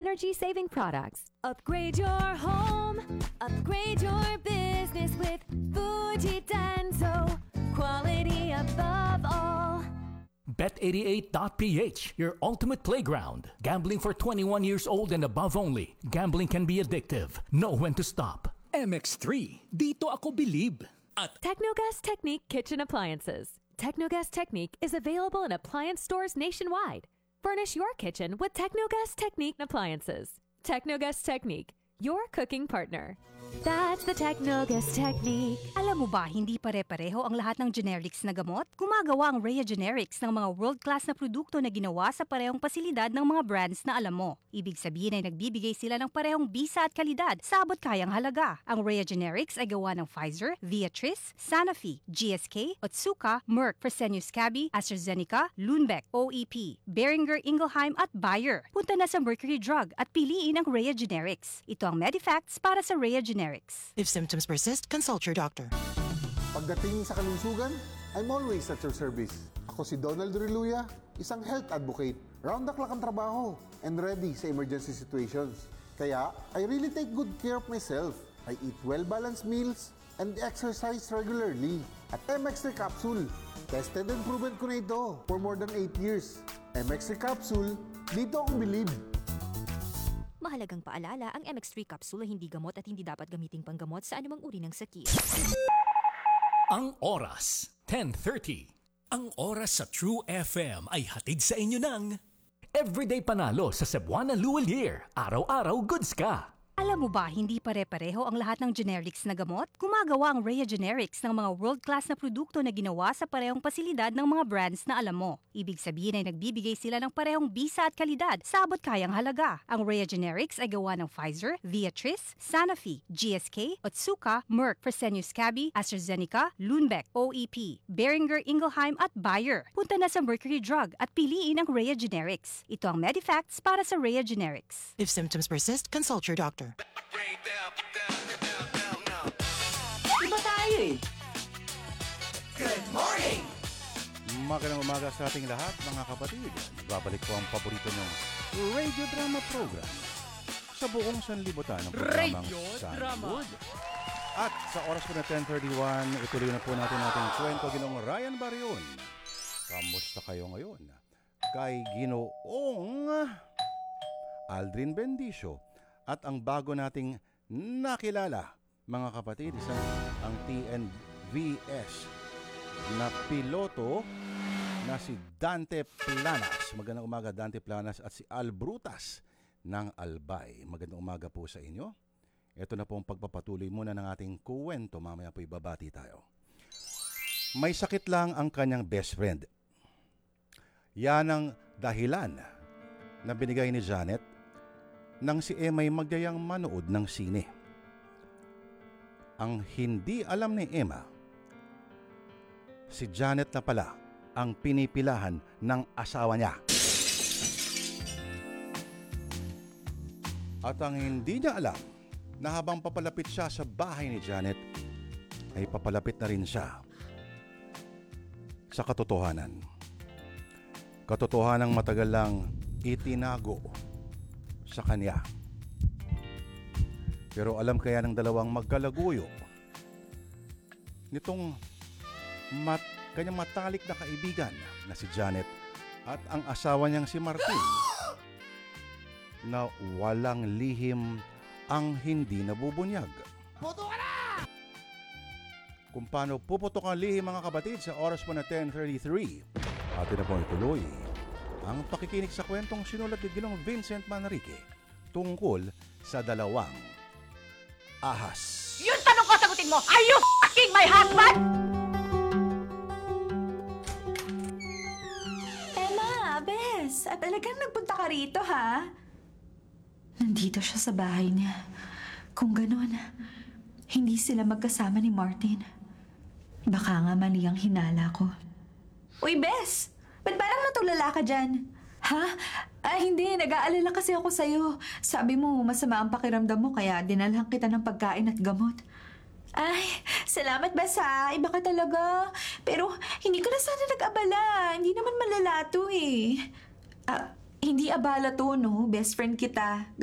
energy-saving products. Upgrade your home, upgrade your business with Fuji Denso. Quality above all. Bet88.ph, your ultimate playground. Gambling for 21 years old and above only. Gambling can be addictive. Know when to stop. MX3, dito ako believe. At Technogas Technique Kitchen Appliances. Technogas Technique is available in appliance stores nationwide. Furnish your kitchen with Technogas Technique appliances. Technogas Technique, your cooking partner. That's the Technogas Technique. Alam mo ba, hindi pare-pareho ang lahat ng generics na gamot? Gumagawa ang Rhea Generics ng mga world-class na produkto na ginawa sa parehong pasilidad ng mga brands na alam mo. Ibig sabihin ay nagbibigay sila ng parehong bisa at kalidad sa abot-kayang halaga. Ang Rhea Generics ay gawa ng Pfizer, Viatris, Sanofi, GSK, Otsuka, Merck, Fresenius Kabi, AstraZeneca, Lundbeck, OEP, Boehringer Ingelheim at Bayer. Punta na sa Mercury Drug at piliin ang Rhea Generics. Ito ang Medifacts para sa Rhea Generics. If symptoms persist, consult your doctor. Pagdating sa kalusugan, I'm always at your service. Ako si Donald Reluya, isang health advocate. Round the clock ang trabaho and ready sa emergency situations. Kaya, I really take good care of myself. I eat well-balanced meals and exercise regularly. At MX3 Capsule, tested and proven ko na ito for more than 8 years. MX3 Capsule, dito ako believe. Mahalagang paalala, ang MX3 capsule ay hindi gamot at hindi dapat gamiting panggamot sa anumang uri ng sakit. ang oras, 10:30. Ang oras sa True FM ay hatid sa inyo ng Everyday panalo sa Cebuana Luwal Year. Araw-araw goods ka. Alam mo ba, hindi pare-pareho ang lahat ng generics na gamot? Gumagawa ang Rhea Generics ng mga world-class na produkto na ginawa sa parehong pasilidad ng mga brands na alam mo. Ibig sabihin ay nagbibigay sila ng parehong bisa at kalidad sa abot-kayang halaga. Ang Rhea Generics ay gawa ng Pfizer, Viatris, Sanofi, GSK, Otsuka, Merck, Fresenius Kabi, AstraZeneca, Lundbeck, OEP, Boehringer Ingelheim at Bayer. Punta na sa Mercury Drug at piliin ang Rhea Generics. Ito ang Medifacts para sa Rhea Generics. If symptoms persist, consult your doctor. Iba tayo eh. Good morning! Magandang umaga sa ating lahat, mga kapatid. Babalik po ang paborito ng radio drama program sa buong sanlibutan ng programang Sunwood. At sa oras po na 10:31, ituloy na po natin ating kwento. Ginoong Ryan Barrion, kamusta kayo ngayon? Kay Ginoong Aldrin Bendicio at ang bago nating nakilala, mga kapatid, isang ang TNVS na piloto na si Dante Planas. Magandang umaga, Dante Planas, at si Al Brutas ng Albay. Magandang umaga po sa inyo. Ito na po ang pagpapatuloy muna ng ating kuwento. Mamaya po ibabati tayo. May sakit lang ang kanyang best friend. Yan ang dahilan na binigay ni Janet nang si Emma ay magdayang manood ng sine. Ang hindi alam ni Emma, si Janet na pala ang pinipilahan ng asawa niya. At ang hindi niya alam, na habang papalapit siya sa bahay ni Janet, ay papalapit na rin siya sa katotohanan. Katotohanang matagal lang itinago sa kanya. Pero alam kaya ng dalawang magkalaguyo nitong kanyang matalik na kaibigan na si Janet at ang asawa niyang si Martin na walang lihim ang hindi nabubunyag. Puto ka na! Kung paano puputok ang lihim, mga kapatid, sa oras po na 10:33. Atin na po ituloy ang pakikinig sa kwentong sinulat ni Ginoong Vincent Manrique tungkol sa dalawang ahas. Yung tanong ko, sagutin mo, are you f***ing my husband? Emma, Bes, at talagang nagpunta ka rito, ha? Nandito siya sa bahay niya. Kung ganun, hindi sila magkasama ni Martin. Baka nga mali ang hinala ko. Uy, Bes! Ba't parang natulala ka dyan? Ha? Hindi. Nag-aalala kasi ako sa'yo. Sabi mo, masama ang pakiramdam mo, kaya dinalhan kita ng pagkain at gamot. Ay, salamat, Bes, ha? Iba ka talaga. Pero, hindi ka na sana nag-abala. Hindi naman malala to, eh. Hindi abala to, no? Best friend kita.